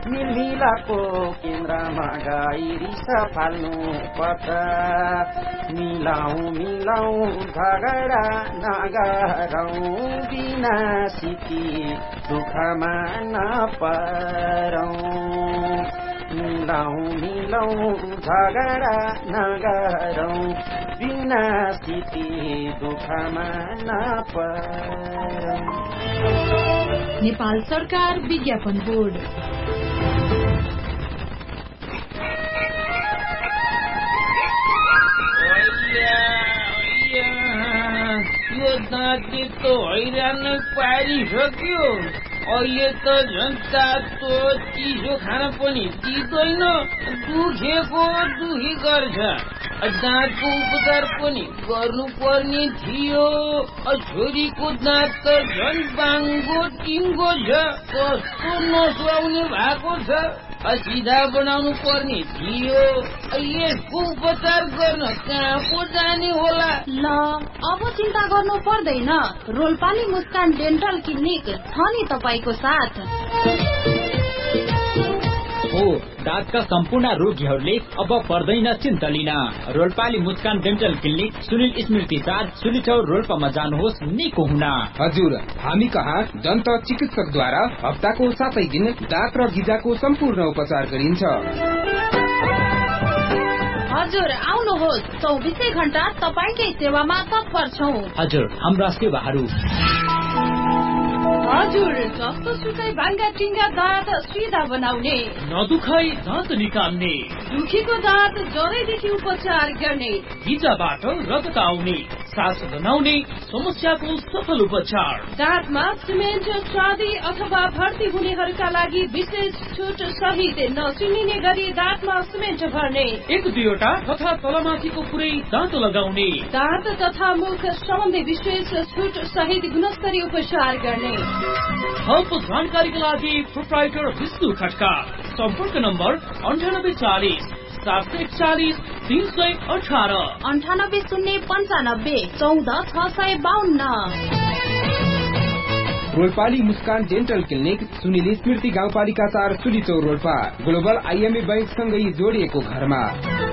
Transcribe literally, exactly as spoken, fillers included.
मिलमिलाको केन्द्रमा गाई रिस फाल्नु पर्छ मिलाऊ मिलाऊ झगडा नगरौँ बिना सिती दुःखमा नपरौँ मिलाऊ मिलाऊ झगडा नगरौँ बिना सिती दुःखमा नपरौँ। नेपाल सरकार विज्ञापन बोर्ड। यो दाँती त हैरान पारिसक्यो अहिले त झन् तातो चिसो खान पनि दिँदैन दुखेको दुखी गर्छ दाँतको उपचार पनि गर्नुपर्ने थियो छोरीको दाँत त झन् बाङ्गो टिङ्गो छ कस्तो नसुहाउने भएको छ सिधा बनाउनु पर्ने थियो यसको उपचार गर्न कहाँ पो जाने होला। ल अब चिन्ता गर्नु पर्दैन रोल्पाली मुस्कान डेन्टल क्लिनिक छ नि तपाईको साथ। हो दाँतका सम्पूर्ण रोगीहरूले अब पर्दैन चिन्ता लिन रोल्पाली मुस्कान डेन्टल क्लिनिक सुनिल स्मृति साथ सुलिचौर रोल्पामा जानुहोस् निको हुन। हजुर हामी कहाँ दन्त चिकित्सकद्वारा हप्ताको सातै दिन दाँत र गिजाको सम्पूर्ण उपचार गरिन्छ। हजुर आउनुहोस् चौबिसै घण्टा तपाईकै सेवामा तत्पर छौं। हजुर हाम्रा सेवाहरू हजुर जस्तो सुकै भाङ्गा टिङ्गा दाँत सिधा बनाउने नदुखाई दाँत निकाल्ने दुखीको दाँत जरैदेखि उपचार गर्ने गिजाबाट रगत आउने सास बनाउने समस्याको सफल उपचार दाँतमा सिमेन्ट चाँदी अथवा भर्ती हुनेहरूका लागि विशेष छुट सहित नचिनिने गरी दाँतमा सिमेन्ट भर्ने एक दुईवटा तथा तलमाथिको पुरै दाँत लगाउने दाँत तथा मुख सम्बन्धी विशेष छुट सहित गुणस्तरीय उपचार गर्ने थप जानकारीका लागि प्रोप्राइटर विष्णु खड्का सम्पर्क नम्बर अन्ठानब्बे चालिस सात सय एकचालिस तीन सय अठार अन्ठानब्बे शून्य पन्चानब्बे चौध छ सय बाहन्न। रोल्पाली मुस्कान डेन्टल क्लिनिक सुनिल स्मृति गाउँपालिका चार सुलिचौर रोल्पा ग्लोबल आइएमए बैंक सँगै जोडिएको घरमा।